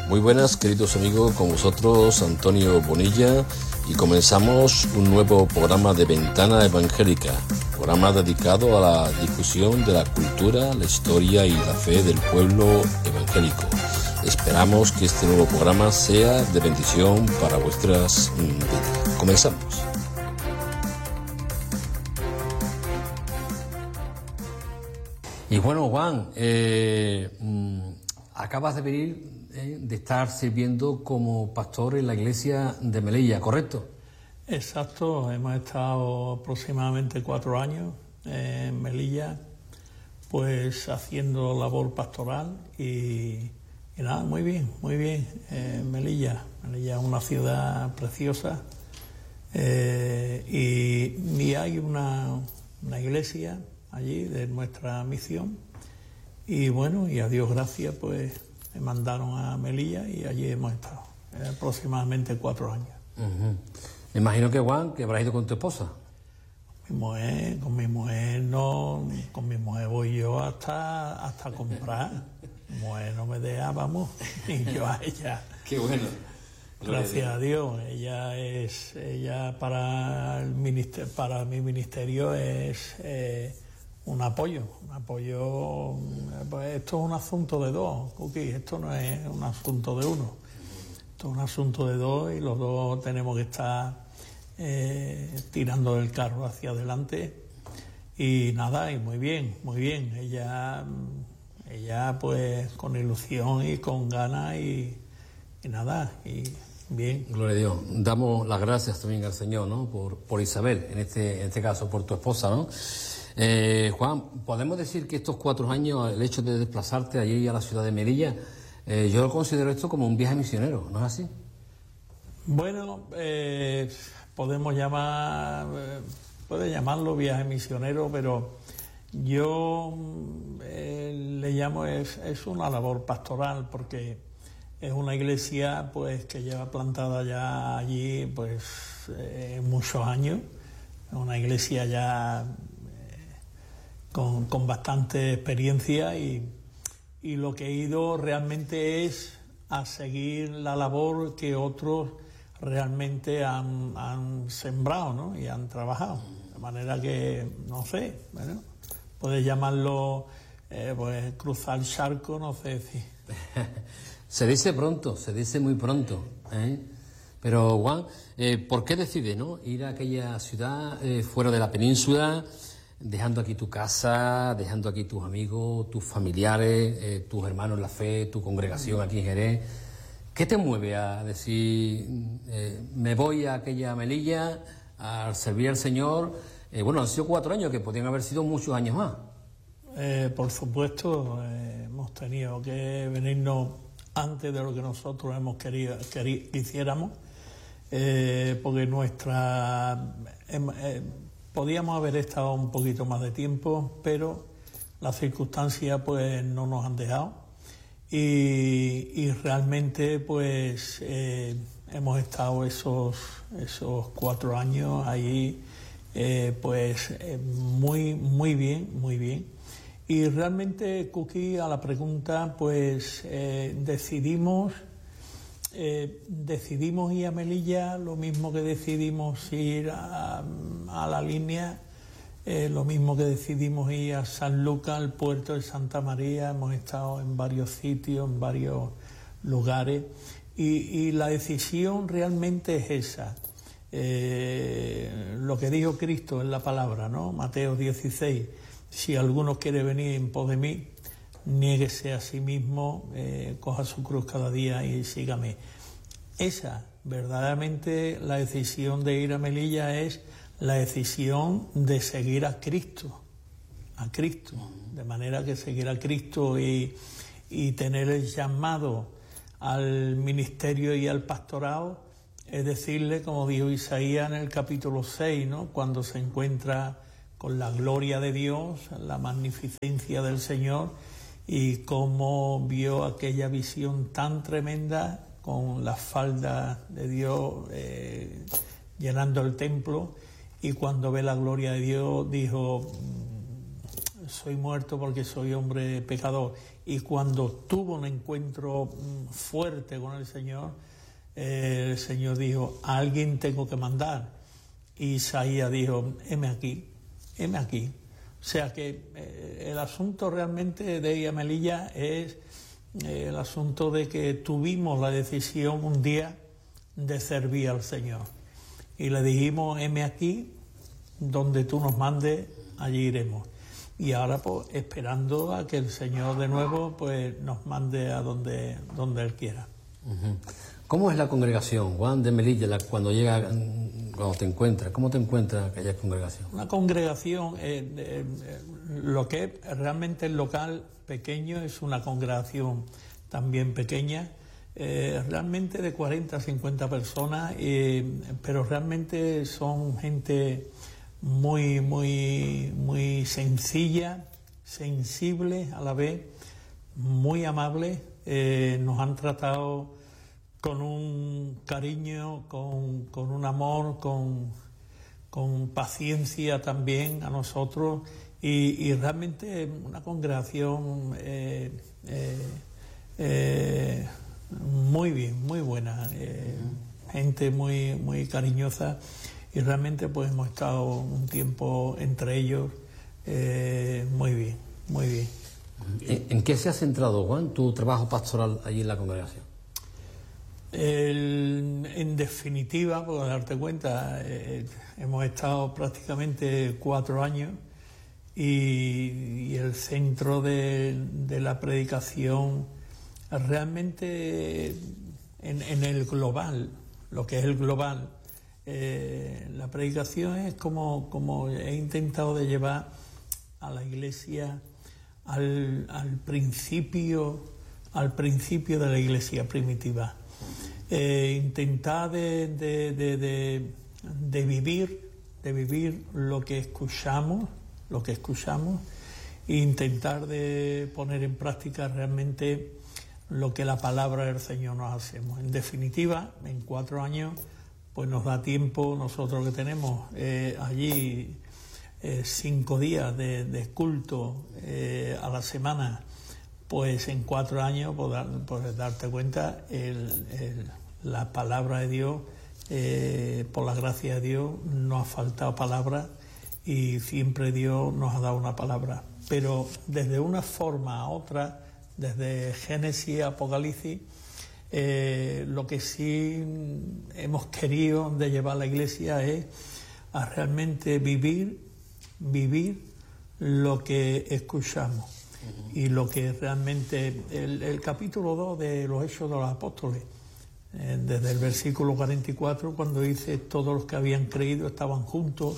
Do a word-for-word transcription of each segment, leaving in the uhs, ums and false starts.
Muy buenas, queridos amigos, con vosotros Antonio Bonilla, y comenzamos un nuevo programa de Ventana Evangélica, programa dedicado a la difusión de la cultura, la historia y la fe del pueblo evangélico. Esperamos que este nuevo programa sea de bendición para vuestras vidas. Comenzamos. Y bueno, Juan, eh, acabas de venir eh, de estar sirviendo como pastor en la iglesia de Melilla, ¿correcto? Exacto, hemos estado aproximadamente cuatro años en Melilla, pues haciendo labor pastoral y, y nada, muy bien, muy bien. Eh, Melilla, Melilla es una ciudad preciosa eh, y, y hay una, una iglesia allí de nuestra misión y bueno, y a Dios gracias, pues me mandaron a Melilla y allí hemos estado eh, aproximadamente cuatro años. Uh-huh. Me imagino que Juan, que habrás ido con tu esposa. Mi mujer, con mi mujer no, con mi mujer voy yo hasta hasta comprar. Mi mujer no me deja, vamos, ni yo a ella. Qué bueno. Gracias a Dios, ella es, ella para el ministerio, para mi ministerio es eh, un apoyo, un apoyo. Pues esto es un asunto de dos, Cookie, esto no es un asunto de uno. Esto es un asunto de dos y los dos tenemos que estar eh, tirando el carro hacia adelante. Y nada, y muy bien, muy bien. Ella, ella pues con ilusión y con ganas y, y nada, y bien. Gloria a Dios. Damos las gracias también al Señor, ¿no? Por, por Isabel, en este, en este caso, por tu esposa, ¿no? Eh, Juan, podemos decir que estos cuatro años, el hecho de desplazarte allí a la ciudad de Melilla, eh, yo lo considero esto como un viaje misionero, ¿no es así? Bueno, eh, podemos llamar, eh, puede llamarlo viaje misionero, pero yo eh, le llamo es, es una labor pastoral, porque es una iglesia pues que lleva plantada ya allí pues eh, muchos años, es una iglesia ya Con, con bastante experiencia y, y lo que he ido realmente es a seguir la labor que otros realmente han, han sembrado, ¿no? Y han trabajado. De manera que, no sé, bueno, puedes llamarlo eh, pues cruzar el charco, no sé si... Se dice pronto, se dice muy pronto, ¿eh? Pero Juan, eh, ¿por qué decides, no, ir a aquella ciudad eh, fuera de la península, dejando aquí tu casa, dejando aquí tus amigos, tus familiares, eh, tus hermanos en la fe, tu congregación aquí en Jerez? ¿Qué te mueve a decir, eh, me voy a aquella Melilla a servir al Señor? Eh, bueno, han sido cuatro años, que podrían haber sido muchos años más. Eh, por supuesto, eh, hemos tenido que venirnos antes de lo que nosotros hemos querido que hiciéramos, eh, porque nuestra... Eh, eh, Podíamos haber estado un poquito más de tiempo, pero las circunstancias pues no nos han dejado y, y realmente pues eh, hemos estado esos, esos cuatro años ahí eh, pues eh, muy, muy bien, muy bien. Y realmente, Cookie, a la pregunta pues eh, decidimos... Eh, decidimos ir a Melilla, lo mismo que decidimos ir a, a la línea, eh, lo mismo que decidimos ir a San Lucas, al puerto de Santa María. Hemos estado en varios sitios, en varios lugares y, y la decisión realmente es esa. Eh, lo que dijo Cristo en la palabra, ¿no? Mateo dieciséis, si alguno quiere venir en pos de mí, niéguese a sí mismo, eh, coja su cruz cada día y sígame. Esa, verdaderamente, la decisión de ir a Melilla es la decisión de seguir a Cristo, a Cristo, de manera que seguir a Cristo y, y tener el llamado al ministerio y al pastorado es decirle, como dijo Isaías en el capítulo seis, ¿no? Cuando se encuentra con la gloria de Dios, la magnificencia del Señor, y cómo vio aquella visión tan tremenda con las faldas de Dios eh, llenando el templo, y cuando ve la gloria de Dios dijo, soy muerto porque soy hombre pecador. y cuando tuvo un encuentro fuerte con el Señor, eh, el Señor dijo, a alguien tengo que mandar. Y Isaías dijo, heme aquí, heme aquí. O sea que eh, el asunto realmente de ella Melilla es eh, el asunto de que tuvimos la decisión un día de servir al Señor. Y le dijimos, heme aquí, donde tú nos mandes, allí iremos. Y ahora pues esperando a que el Señor de nuevo pues nos mande a donde, donde Él quiera. Uh-huh. ¿Cómo es la congregación, Juan, de Melilla, la, cuando llega, cuando te encuentras? ¿Cómo te encuentras aquella congregación? Una congregación, eh, eh, lo que es realmente el local pequeño es una congregación también pequeña, eh, realmente de cuarenta a cincuenta personas, eh, pero realmente son gente muy, muy, muy sencilla, sensible a la vez, muy amable. Eh, nos han tratado con un cariño, con, con un amor, con, con paciencia también a nosotros, y, y realmente una congregación eh, eh, eh, muy bien, muy buena, eh, gente muy, muy cariñosa, y realmente pues hemos estado un tiempo entre ellos eh, muy bien, muy bien. ¿En, ¿En qué se ha centrado, Juan, tu trabajo pastoral allí en la congregación? El, en definitiva, por darte cuenta, eh, hemos estado prácticamente cuatro años y, y el centro de, de la predicación realmente en, en el global, lo que es el global, eh, la predicación es como, como he intentado de llevar a la Iglesia al, al principio, al principio de la Iglesia primitiva. Eh, intentar de, de, de, de, de vivir, de vivir lo que escuchamos, lo que escuchamos, e intentar de poner en práctica realmente lo que la palabra del Señor nos hacemos. En definitiva, en cuatro años, pues nos da tiempo, nosotros que tenemos eh, allí eh, cinco días de, de culto eh, a la semana, pues en cuatro años, por, dar, por darte cuenta, el, el, la palabra de Dios, eh, por la gracia de Dios, no ha faltado palabra y siempre Dios nos ha dado una palabra. Pero desde una forma a otra, desde Génesis a Apocalipsis, eh, lo que sí hemos querido de llevar a la Iglesia es a realmente vivir, vivir lo que escuchamos. Y lo que realmente, el, el capítulo dos de los Hechos de los Apóstoles, eh, desde el versículo cuarenta y cuatro, cuando dice todos los que habían creído estaban juntos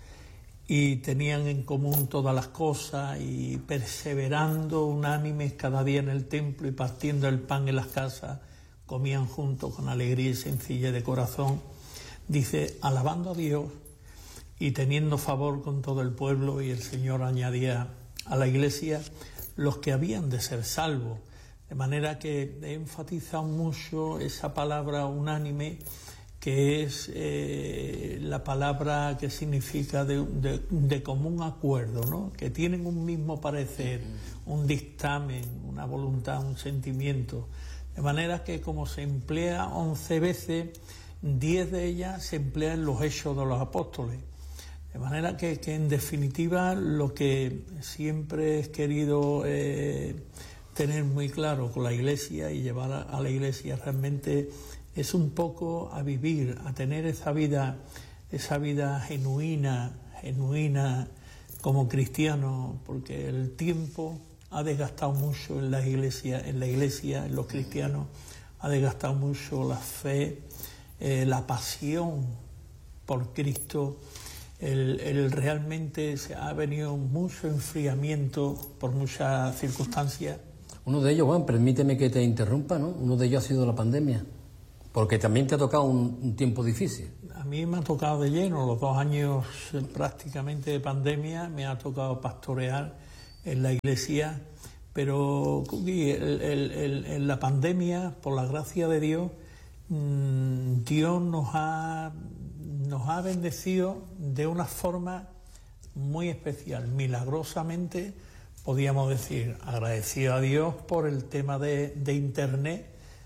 y tenían en común todas las cosas y perseverando unánimes cada día en el templo y partiendo el pan en las casas, comían juntos con alegría y sencillez de corazón, dice, alabando a Dios y teniendo favor con todo el pueblo, y el Señor añadía a la Iglesia los que habían de ser salvos. De manera que he enfatizado mucho esa palabra unánime, que es eh, la palabra que significa de, de, de común acuerdo, ¿no? Que tienen un mismo parecer, un dictamen, una voluntad, un sentimiento. De manera que como se emplea once veces, diez de ellas se emplean en los Hechos de los Apóstoles. De manera que, que en definitiva lo que siempre he querido eh, tener muy claro con la Iglesia y llevar a, a la Iglesia realmente es un poco a vivir, a tener esa vida, esa vida genuina, genuina como cristiano, porque el tiempo ha desgastado mucho en la Iglesia, en la Iglesia, en los cristianos, ha desgastado mucho la fe, eh, la pasión por Cristo. El, el realmente se ha venido mucho enfriamiento por muchas circunstancias. Uno de ellos, Juan, permíteme que te interrumpa, ¿no? Uno de ellos ha sido la pandemia, porque también te ha tocado un, un tiempo difícil. A mí me ha tocado de lleno, los dos años prácticamente de pandemia, me ha tocado pastorear en la Iglesia, pero Cookie, el, el, el, en la pandemia, por la gracia de Dios, mmm, Dios nos ha... nos ha bendecido de una forma muy especial, milagrosamente, podíamos decir, agradecido a Dios por el tema de, de Internet,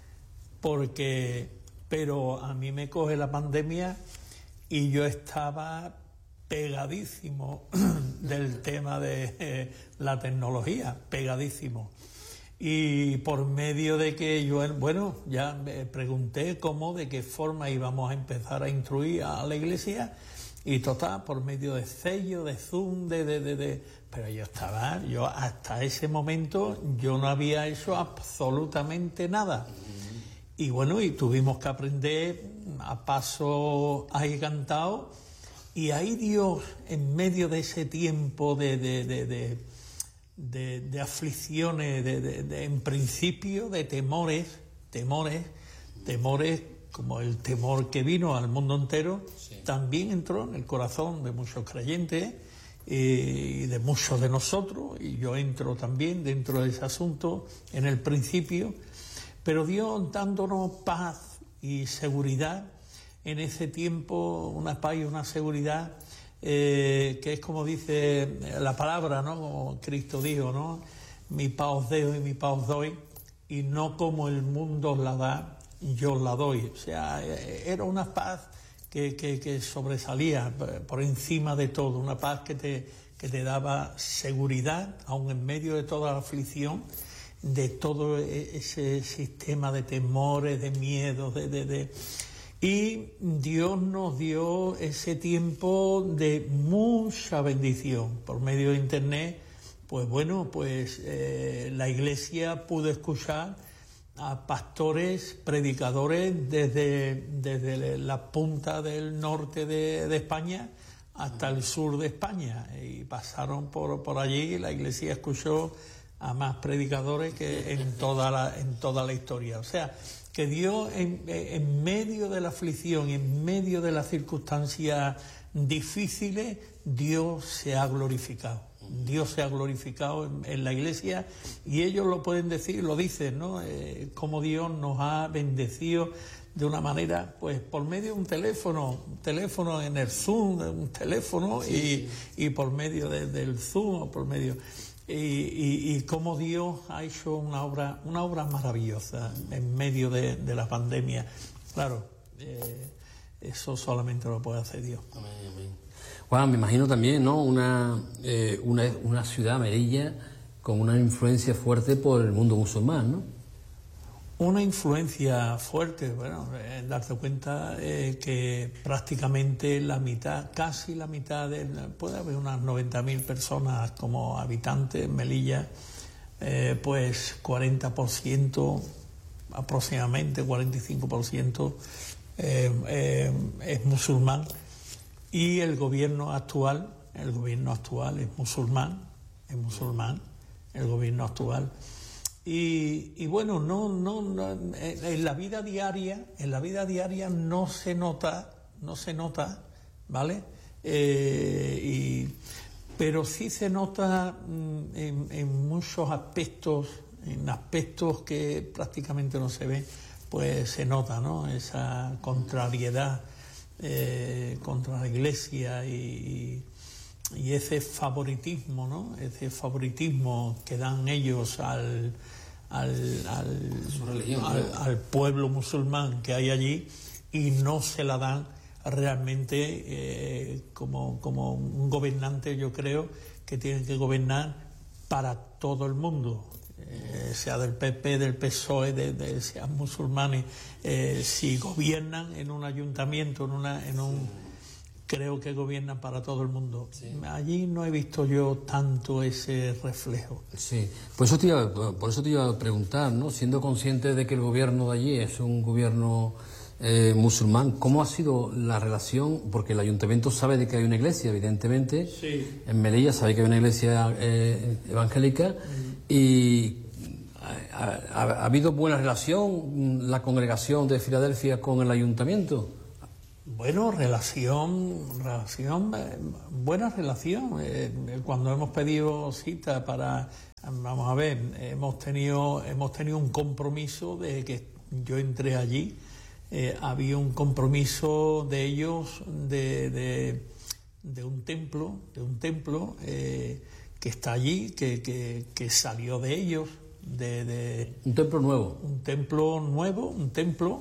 porque, pero a mí me coge la pandemia y yo estaba pegadísimo del tema de eh, la tecnología, pegadísimo. Y por medio de que yo, bueno, ya me pregunté cómo, de qué forma íbamos a empezar a instruir a la iglesia, y total, por medio de sello, de Zoom, de, de, de, de... Pero yo estaba, yo hasta ese momento, yo no había hecho absolutamente nada. Y bueno, y tuvimos que aprender a paso agigantado, y ahí Dios, en medio de ese tiempo de, de, de, de, de, de aflicciones, de, de, de, en principio de temores, temores, temores como el temor que vino al mundo entero, sí, también entró en el corazón de muchos creyentes eh, y de muchos de nosotros, y yo entro también dentro de ese asunto en el principio, pero Dios dándonos paz y seguridad en ese tiempo, una paz y una seguridad eh, que es como dice la palabra, ¿no? Como Cristo dijo, ¿no? Mi paz os dejo y mi paz os doy, y no como el mundo os la da, yo os la doy. O sea, era una paz que, que, que sobresalía por encima de todo, una paz que te, que te daba seguridad, aun en medio de toda la aflicción, de todo ese sistema de temores, de miedos, de... de, de y Dios nos dio ese tiempo de mucha bendición. Por medio de Internet, pues bueno, pues eh, la Iglesia pudo escuchar a pastores, predicadores desde, desde la punta del norte de, de España hasta el sur de España. Y pasaron por, por allí, la Iglesia escuchó a más predicadores que en toda la, en toda la historia. O sea, que Dios en, en medio de la aflicción, en medio de las circunstancias difíciles, Dios se ha glorificado. Dios se ha glorificado en, en la Iglesia, y ellos lo pueden decir, lo dicen, ¿no? Eh, cómo Dios nos ha bendecido de una manera, pues por medio de un teléfono, un teléfono en el Zoom, un teléfono, sí, y, y por medio de, del Zoom, o por medio... Y, y, y cómo Dios ha hecho una obra una obra maravillosa en medio de, de la pandemia. Claro, eh, eso solamente lo puede hacer Dios. Amén, amén. Juan, me imagino también, ¿no? Una, eh, una, una ciudad, Melilla, con una influencia fuerte por el mundo musulmán, ¿no? Una influencia fuerte, bueno, eh, darte cuenta eh, que prácticamente la mitad, casi la mitad, de, puede haber unas noventa mil personas como habitantes en Melilla, eh, pues cuarenta por ciento, aproximadamente cuarenta y cinco por ciento eh, eh, es musulmán, y el gobierno actual, el gobierno actual es musulmán, es musulmán, el gobierno actual. Y, y bueno, no, no, no, en la vida diaria, en la vida diaria no se nota, no se nota, ¿vale? Eh, y, pero sí se nota en, en muchos aspectos, en aspectos que prácticamente no se ven, pues se nota, ¿no? Esa contrariedad eh, contra la Iglesia y, y ese favoritismo, ¿no? Ese favoritismo que dan ellos al al, al, religión, al, al pueblo musulmán que hay allí, y no se la dan realmente eh, como, como un gobernante. Yo creo que tienen que gobernar para todo el mundo, eh, sea del P P, del P S O E, de, de, sean musulmanes. Eh, si gobiernan en un ayuntamiento, en, una, en un... creo que gobiernan para todo el mundo. Sí. Allí no he visto yo tanto ese reflejo. Sí, por eso te iba, por eso te iba a preguntar, ¿no? Siendo consciente de que el gobierno de allí es un gobierno eh, musulmán, ¿cómo ha sido la relación? Porque el ayuntamiento sabe de que hay una iglesia, evidentemente. Sí. En Melilla sabe que hay una iglesia eh, evangélica. Mm. Y ha, ha, ha habido buena relación la congregación de Filadelfia con el ayuntamiento. Bueno, relación, relación, buena relación. Eh, cuando hemos pedido cita para, vamos a ver, hemos tenido, hemos tenido un compromiso de que yo entré allí. Eh, había un compromiso de ellos de, de, de un templo, de un templo eh, que está allí, que, que, que salió de ellos. De, de un templo nuevo. Un templo nuevo, un templo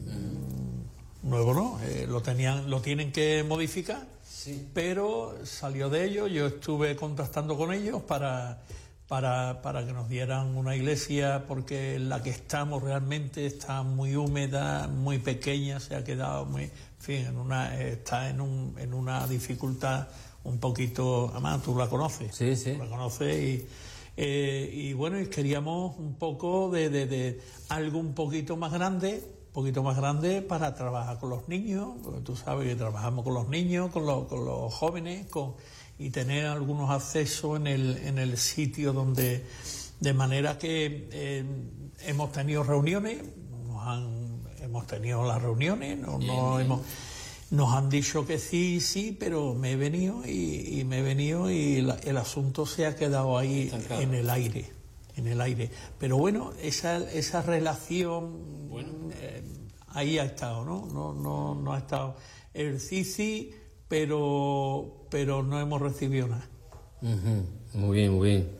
mm. nuevo, ¿no? Eh, lo tenían, lo tienen que modificar, sí. Pero salió de ellos. Yo estuve contactando con ellos para, para, para que nos dieran una iglesia, porque la que estamos realmente está muy húmeda, muy pequeña, se ha quedado muy, en fin, en una, está en, un, en una dificultad un poquito, además tú la conoces, sí, sí. Tú la conoces y Eh, y bueno, queríamos un poco de, de, de algo un poquito más grande, un poquito más grande para trabajar con los niños, porque tú sabes que trabajamos con los niños, con los, con los jóvenes, con, y tener algunos accesos en el, en el sitio donde, de manera que eh, hemos tenido reuniones, nos han, hemos tenido las reuniones, no, bien, no bien. hemos... Nos han dicho que sí, sí, pero me he venido y, y me he venido y la, el asunto se ha quedado ahí claro. en el aire, en el aire. Pero bueno, esa, esa relación bueno. eh, ahí ha estado, ¿no? No, no, no ha estado el sí, sí, pero, pero no hemos recibido nada. Uh-huh. Muy bien, muy bien.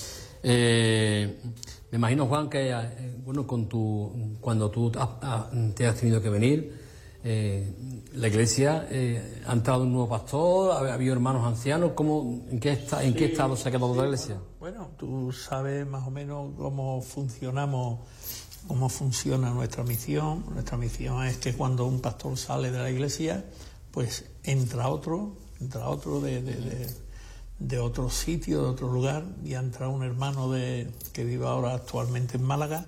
Eh, me imagino, Juan, que eh, bueno, con tu, cuando tú has, has, te has tenido que venir. Eh, la iglesia eh, ha entrado un nuevo pastor, ha habido hermanos ancianos. ¿Cómo, en, qué está, ¿En sí, qué estado se ha quedado sí, la iglesia? Bueno, bueno, tú sabes más o menos cómo funcionamos, cómo funciona nuestra misión. Nuestra misión es que cuando un pastor sale de la iglesia, pues entra otro, entra otro de, de, de, de otro sitio, de otro lugar, y entra un hermano de, que vive ahora actualmente en Málaga.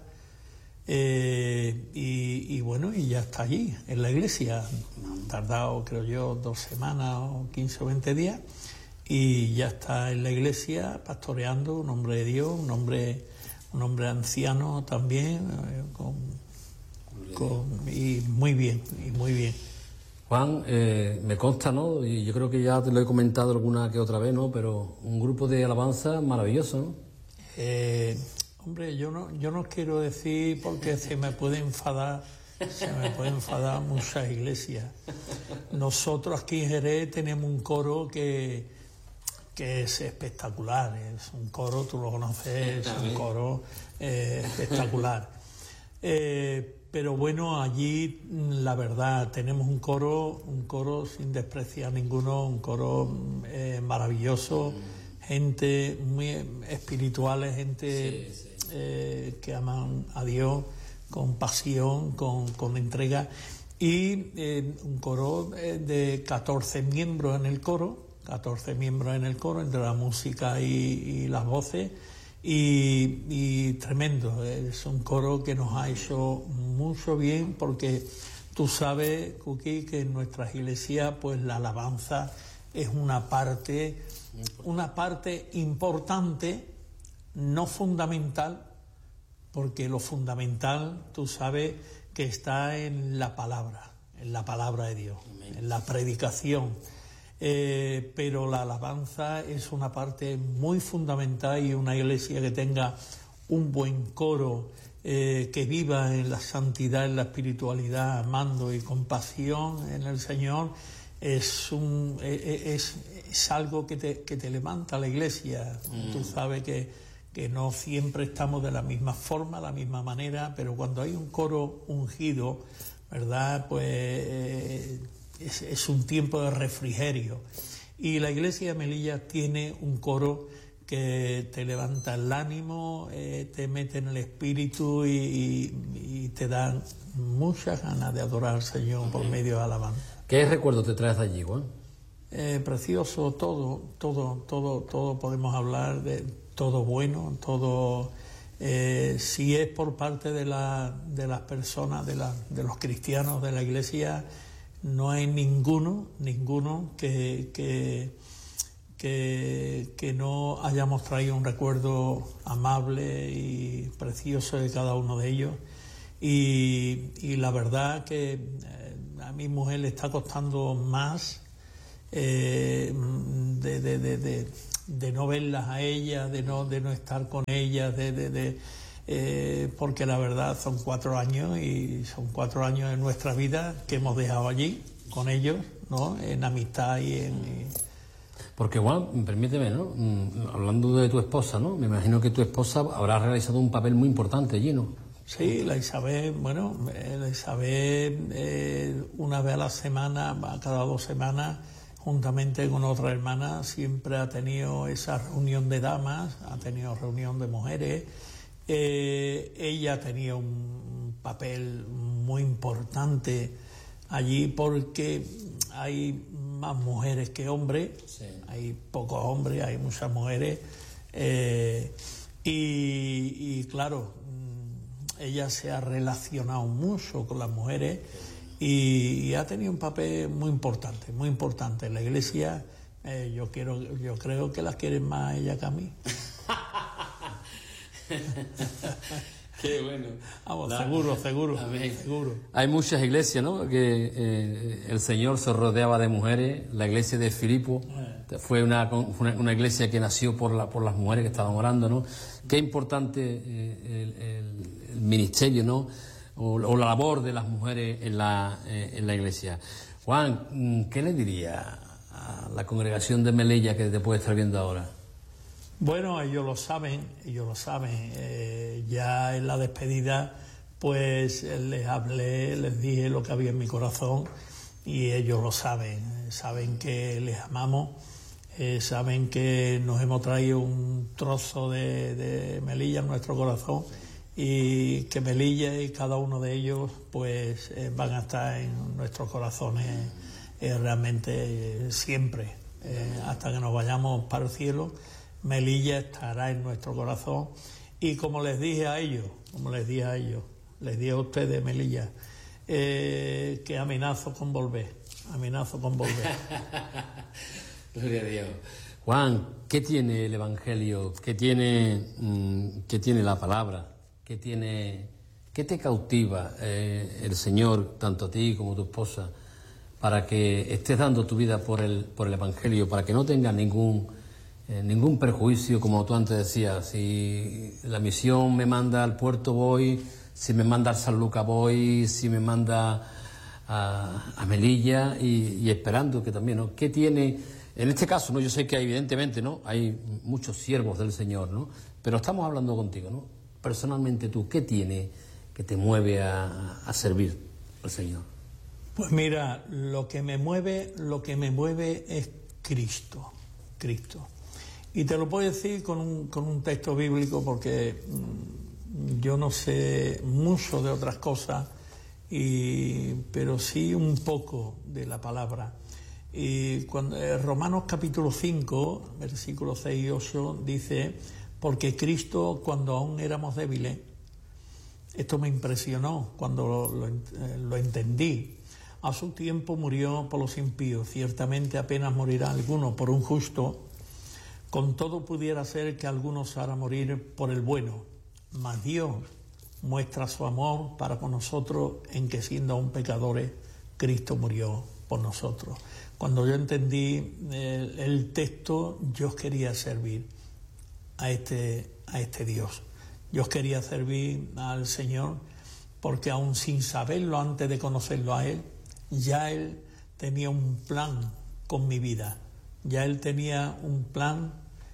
Eh, y, y bueno, y ya está allí, en la iglesia. Han tardado, creo yo, dos semanas o quince o veinte días, y ya está en la iglesia pastoreando, un hombre de Dios, un hombre, un hombre anciano también, eh, con, con, y muy bien, y muy bien. Juan, eh, me consta, ¿no? Y yo creo que ya te lo he comentado alguna que otra vez, ¿no? Pero un grupo de alabanza maravilloso, ¿no? Eh... Hombre, yo no, yo no quiero decir porque se me puede enfadar, se me puede enfadar muchas iglesias. Nosotros aquí en Jerez tenemos un coro que, que es espectacular, es un coro, tú lo conoces, es un coro eh, espectacular. Eh, pero bueno, allí la verdad tenemos un coro, un coro sin despreciar ninguno, un coro eh, maravilloso, gente muy espirituales, gente... Sí, sí. Eh, que aman a Dios con pasión, con, con entrega, y eh, un coro eh, de catorce miembros en el coro, catorce miembros en el coro, entre la música y, y las voces, y, y tremendo, es un coro que nos ha hecho mucho bien, porque tú sabes, Kuki, que en nuestras iglesias pues la alabanza es una parte, una parte importante, no fundamental, porque lo fundamental, tú sabes, que está en la palabra, en la palabra de Dios, en la predicación. Eh, pero la alabanza es una parte muy fundamental, y una iglesia que tenga un buen coro, eh, que viva en la santidad, en la espiritualidad, amando y con pasión en el Señor, es, un, es, es algo que te, que te levanta la iglesia. Mm. Tú sabes que que no siempre estamos de la misma forma, la misma manera, pero cuando hay un coro ungido, ¿verdad? Pues eh, es, es un tiempo de refrigerio. Y la iglesia de Melilla tiene un coro que te levanta el ánimo, eh, te mete en el espíritu y, y, y te dan muchas ganas de adorar al Señor por medio de alabanza. ¿Qué recuerdo te traes de allí, Juan? Eh, precioso, todo, todo, todo, todo podemos hablar de... todo bueno, todo, eh, si es por parte de, la, de las personas, de, la, de los cristianos de la iglesia, no hay ninguno, ninguno que, que, que, que no hayamos traído un recuerdo amable y precioso de cada uno de ellos. Y, y la verdad que eh, a mi mujer le está costando más eh, de... de, de, de de no verlas a ellas, de no, de no estar con ellas, de, de, de, eh, porque la verdad son cuatro años y son cuatro años de nuestra vida que hemos dejado allí con ellos, ¿no? En amistad y en... Porque, Juan, permíteme, ¿no? Hablando de tu esposa, ¿no? Me imagino que tu esposa habrá realizado un papel muy importante allí, ¿no? Sí, la Isabel, bueno, la Isabel eh, una vez a la semana, cada dos semanas, juntamente con otra hermana, siempre ha tenido esa reunión de damas, ha tenido reunión de mujeres. Eh, ella tenía un papel muy importante allí porque hay más mujeres que hombres, sí. Hay pocos hombres, hay muchas mujeres, eh, y, y claro, ella se ha relacionado mucho con las mujeres y, y ha tenido un papel muy importante, muy importante en la iglesia. Eh, yo quiero, yo creo que la quieren más a ella que a mí. Qué bueno. Vamos, no, seguro, seguro, seguro. Hay muchas iglesias, ¿no? Que eh, el Señor se rodeaba de mujeres. La iglesia de Filipo eh. fue una, una, una iglesia que nació por, la, por las mujeres que estaban orando, ¿no? Qué importante eh, el, el, el ministerio, ¿no? O, o la labor de las mujeres en la, eh, en la iglesia. Juan, ¿qué le diría a la congregación de Melilla que te puede estar viendo ahora? Bueno, ellos lo saben, ellos lo saben. Eh, ya en la despedida, pues les hablé, les dije lo que había en mi corazón y ellos lo saben. Saben que les amamos, eh, saben que nos hemos traído un trozo de, de Melilla en nuestro corazón y que Melilla y cada uno de ellos, pues eh, van a estar en nuestros corazones eh, realmente eh, siempre, eh, hasta que nos vayamos para el cielo. Melilla estará en nuestro corazón y como les dije a ellos, como les dije a ellos, les dije a ustedes, Melilla, eh, que amenazo con volver, amenazo con volver. Gloria a Dios. Juan, ¿qué tiene el Evangelio? ¿Qué tiene, mmm, qué tiene la palabra? ¿Qué tiene, qué te cautiva eh, el Señor, tanto a ti como a tu esposa, para que estés dando tu vida por el, por el Evangelio, para que no tengas ningún Eh, ningún prejuicio, como tú antes decías? Si la misión me manda al puerto voy, si me manda al San Lucas voy, si me manda a, a Melilla y, y esperando que también, ¿no? ¿Qué tiene, en este caso, no? Yo sé que evidentemente, ¿no? Hay muchos siervos del Señor, ¿no? Pero estamos hablando contigo, ¿no? Personalmente tú, ¿qué tiene que te mueve a, a servir al Señor? Pues mira, lo que me mueve, lo que me mueve es Cristo, Cristo. Y te lo puedo decir con un, con un texto bíblico porque mmm, yo no sé mucho de otras cosas, y, pero sí un poco de la palabra. Y cuando eh, Romanos capítulo cinco, versículos seis y ocho, dice, porque Cristo cuando aún éramos débiles, esto me impresionó cuando lo, lo, eh, lo entendí, a su tiempo murió por los impíos, ciertamente apenas morirá alguno por un justo, con todo pudiera ser que algunos hará morir por el bueno, mas Dios muestra su amor para con nosotros en que siendo aún pecadores, Cristo murió por nosotros. Cuando yo entendí el, el texto, yo quería servir a este, a este Dios. Yo quería servir al Señor porque aún sin saberlo antes de conocerlo a Él, ya Él tenía un plan con mi vida. Ya Él tenía un plan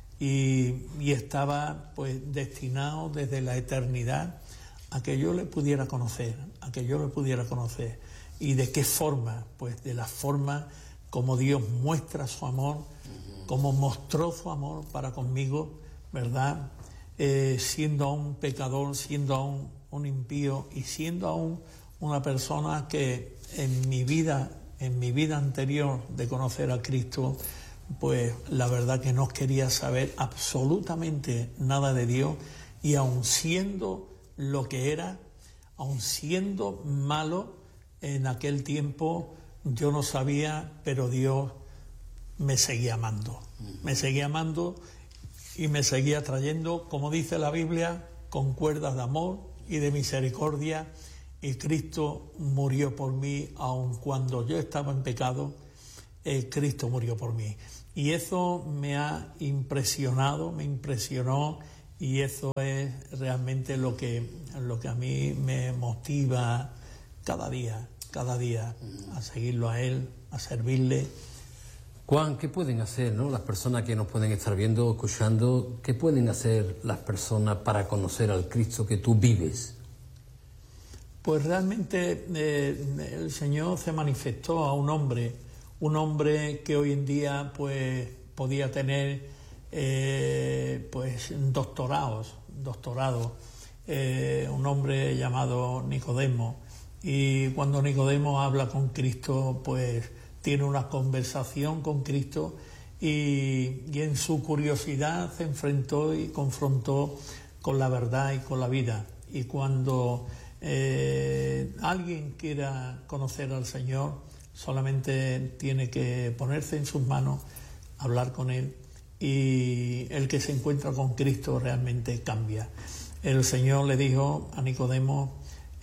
y, y estaba pues destinado desde la eternidad a que yo le pudiera conocer, a que yo le pudiera conocer. ¿Y de qué forma? Pues de la forma como Dios muestra su amor, como mostró su amor para conmigo, ¿verdad? Eh, siendo aún pecador, siendo aún un impío y siendo aún una persona que en mi vida, en mi vida anterior de conocer a Cristo, pues la verdad que no quería saber absolutamente nada de Dios, y aun siendo lo que era, aun siendo malo en aquel tiempo, yo no sabía, pero Dios me seguía amando, me seguía amando y me seguía trayendo, como dice la Biblia, con cuerdas de amor y de misericordia, y Cristo murió por mí, aun cuando yo estaba en pecado. Eh, Cristo murió por mí. Y eso me ha impresionado, me impresionó, y eso es realmente lo que, lo que a mí me motiva cada día, cada día, a seguirlo a Él, a servirle, Juan, ¿qué pueden hacer, ¿no?, las personas que nos pueden estar viendo, escuchando? ¿Qué pueden hacer las personas para conocer al Cristo que tú vives? Pues realmente eh, el Señor se manifestó a un hombre, un hombre que hoy en día pues podía tener eh, pues doctorados, doctorados, eh, un hombre llamado Nicodemo. Y cuando Nicodemo habla con Cristo, pues tiene una conversación con Cristo y, y en su curiosidad se enfrentó y confrontó con la verdad y con la vida. Y cuando eh, alguien quiera conocer al Señor, solamente tiene que ponerse en sus manos, hablar con Él, y el que se encuentra con Cristo realmente cambia. El Señor le dijo a Nicodemo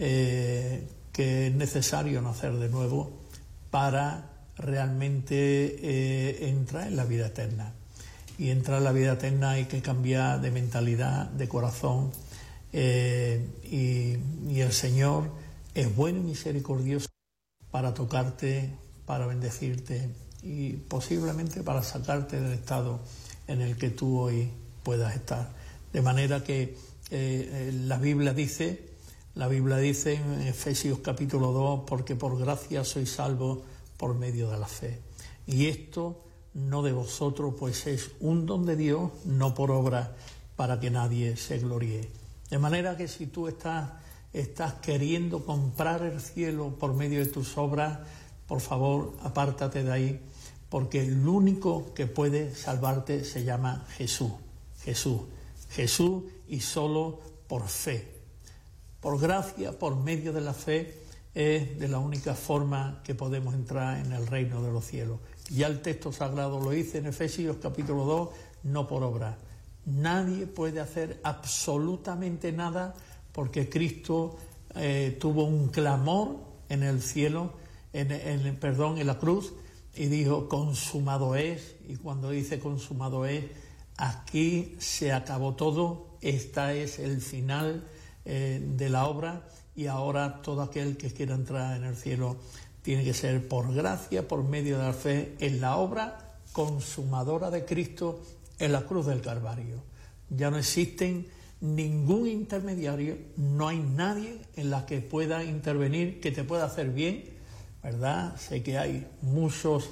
eh, que es necesario nacer de nuevo para realmente eh, entrar en la vida eterna. Y entrar en la vida eterna hay que cambiar de mentalidad, de corazón, eh, y, y el Señor es bueno y misericordioso para tocarte, para bendecirte y posiblemente para sacarte del estado en el que tú hoy puedas estar. De manera que eh, la Biblia dice, la Biblia dice en Efesios capítulo dos, porque por gracia sois salvos por medio de la fe. Y esto no de vosotros, pues es un don de Dios, no por obra, para que nadie se gloríe. De manera que si tú estás, estás queriendo comprar el cielo por medio de tus obras, por favor, apártate de ahí, porque el único que puede salvarte se llama Jesús. Jesús. Jesús y solo por fe. Por gracia, por medio de la fe, es de la única forma que podemos entrar en el reino de los cielos. Ya el texto sagrado lo dice en Efesios capítulo dos, no por obra. Nadie puede hacer absolutamente nada porque Cristo eh, tuvo un clamor en el cielo, en, en, perdón, en la cruz, y dijo, consumado es, y cuando dice consumado es, aquí se acabó todo, este es el final eh, de la obra, y ahora todo aquel que quiera entrar en el cielo tiene que ser por gracia, por medio de la fe, en la obra consumadora de Cristo en la cruz del Calvario. Ya no existen ningún intermediario, no hay nadie en la que pueda intervenir, que te pueda hacer bien, ¿verdad? Sé que hay muchos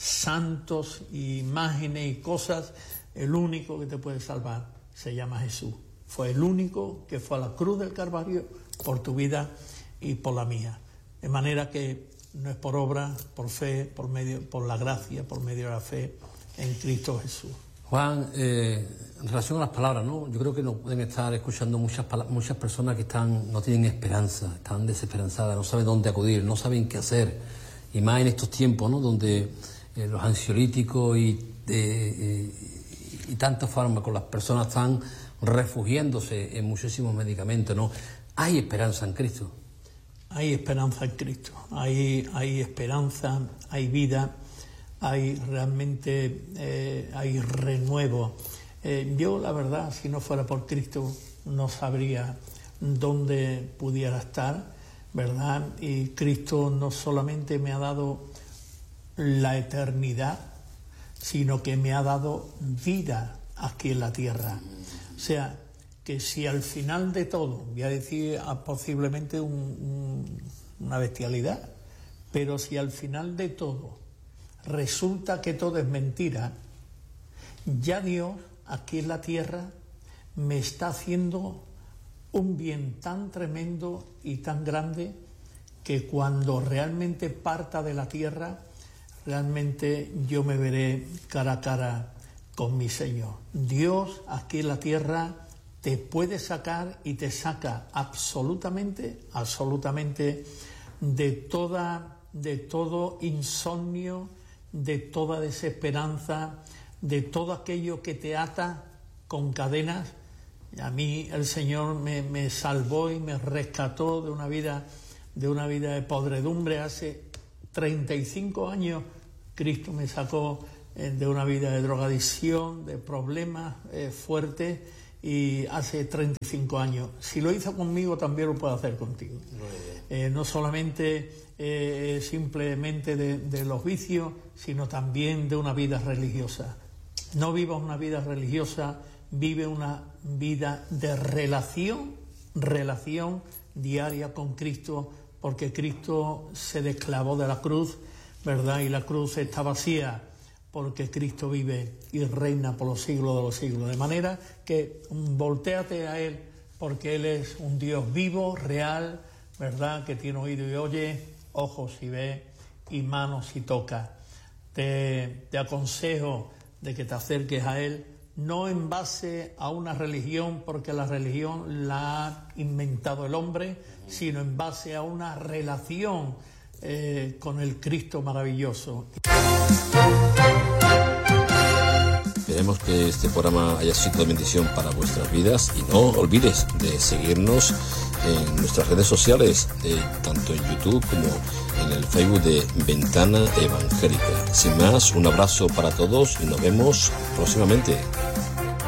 santos, imágenes y cosas. El único que te puede salvar se llama Jesús. Fue el único que fue a la cruz del Calvario por tu vida y por la mía. De manera que no es por obra, por fe, por medio, por la gracia, por medio de la fe en Cristo Jesús. Juan, eh, en relación a las palabras, ¿no? Yo creo que nos pueden estar escuchando muchas muchas personas que están no tienen esperanza, están desesperanzadas, no saben dónde acudir, no saben qué hacer. Y más en estos tiempos, ¿no?, donde eh, los ansiolíticos y, eh, eh, y tantos fármacos, las personas están refugiándose en muchísimos medicamentos, ¿no? Hay esperanza en Cristo. Hay esperanza en Cristo, hay, hay esperanza, hay vida, hay realmente eh, hay renuevo. Eh, yo, la verdad, si no fuera por Cristo, no sabría dónde pudiera estar, ¿verdad? Y Cristo no solamente me ha dado la eternidad, sino que me ha dado vida aquí en la tierra. O sea, que si al final de todo, voy a decir posiblemente un, un, una bestialidad, pero si al final de todo resulta que todo es mentira, ya Dios aquí en la tierra me está haciendo un bien tan tremendo y tan grande que cuando realmente parta de la tierra, realmente yo me veré cara a cara con mi Señor. Dios aquí en la tierra te puede sacar y te saca absolutamente, absolutamente de toda, de todo insomnio, de toda desesperanza, de todo aquello que te ata con cadenas. A mí el Señor me, me salvó y me rescató de una vida, de una vida de podredumbre. Hace treinta y cinco años Cristo me sacó eh, de una vida de drogadicción, de problemas eh, fuertes, y hace treinta y cinco años. Si lo hizo conmigo, también lo puede hacer contigo. Eh, no solamente eh, simplemente de, de los vicios, sino también de una vida religiosa. No vivas una vida religiosa, vive una vida de relación, relación diaria con Cristo, porque Cristo se desclavó de la cruz, ¿verdad? Y la cruz está vacía, porque Cristo vive y reina por los siglos de los siglos. De manera que voltéate a Él, porque Él es un Dios vivo, real, ¿verdad? Que tiene oído y oye, ojos y ve, y manos y toca. Te, te aconsejo de que te acerques a Él, no en base a una religión, porque la religión la ha inventado el hombre, sino en base a una relación eh, con el Cristo maravilloso. Esperemos que este programa haya sido de bendición para vuestras vidas y no olvides de seguirnos en nuestras redes sociales, eh, tanto en YouTube como en el Facebook de Ventana Evangélica. Sin más, un abrazo para todos y nos vemos próximamente.